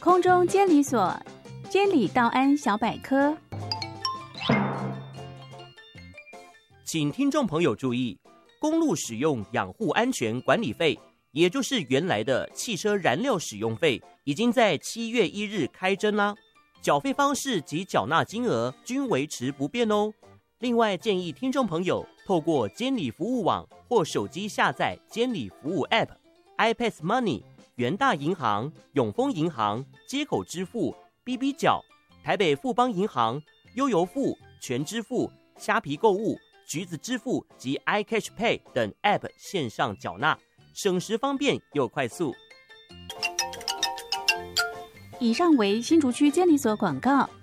空中监理所监理道安小百科。 请听众朋友注意，公路使用养护安全管理费，也就是原来的汽车燃料使用费，已经在7月1日开征啦。缴费方式及缴纳金额均维持不变哦。另外，建议听众朋友透过监理服务网或手机下载监理服务 App、iPad Money、元大银行、永丰银行、街口支付、BB 缴、台北富邦银行、悠游付、全支付、虾皮购物、橘子支付及 iCash Pay 等 App 线上缴纳，省时方便又快速。 以上为新竹区监理所广告。